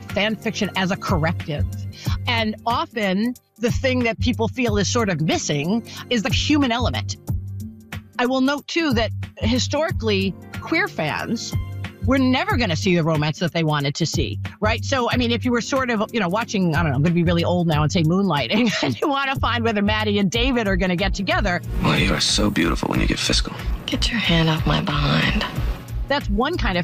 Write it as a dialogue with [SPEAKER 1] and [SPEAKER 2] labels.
[SPEAKER 1] fan fiction as a corrective. And often the thing that people feel is sort of missing is the human element. I will note, too, that historically, queer fans were never going to see the romance that they wanted to see, right? So, I mean, if you were sort of, watching, I don't know, I'm going to be really old now and say Moonlighting, and you want to find whether Maddie and David are going to get together.
[SPEAKER 2] Well, you are so beautiful when you get physical.
[SPEAKER 3] Get your hand off my behind.
[SPEAKER 1] That's one kind of